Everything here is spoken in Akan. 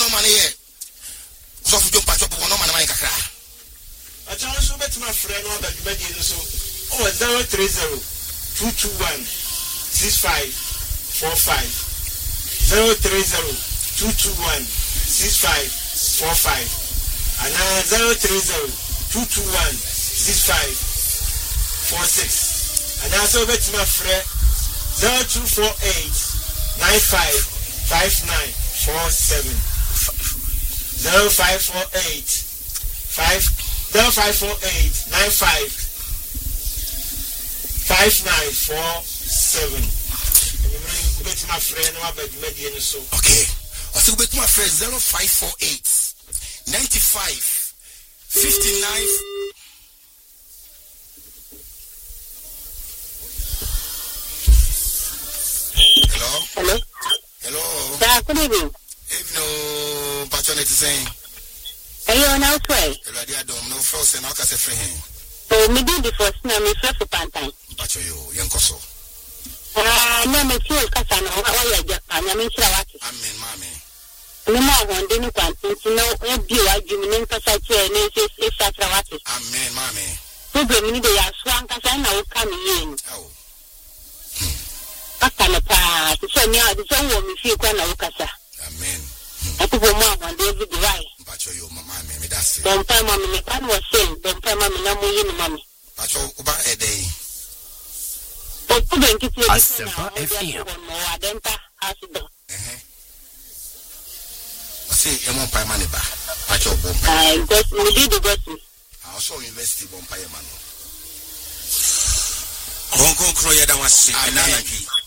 man here. So if you patch up on no man like a cry. I challenge you bet my friend on that you make it so. Oh, 030 221 6545 030 221 6545 and 030 221 6546 and also bet my friend 0248 955947 0548 955947. Bet my friend no bet me so. Okay. Also bet my friend 0548 95 59. Hello. Yeah, good evening. Evening, patronate saying. Are you on our way? I don't know first and I can say for him. Oh, me did the first name is for Pantai. But you, young Cosso. No, me feel Casano, why I just, I mean, Srawaki. Amen, mammy. No more one didn't want to know if you are Jimmy Casachi and is Srawaki. Amen, mammy. Problem in the Swan Casano coming in. Oh. Pacanapa, the same year, the same woman, if you can Ocasa. Amen. I could go more on David Dry. But you, mamma, that's it. Don't tell mommy, the pan was saying, don't tell mommy, no more, mommy. But you, about a day. But couldn't get you a FM. See, you won't pay money back. But you won't pay. I got me, did the gossip. I also invested on pay money. Hong Kong Croya, that was sick.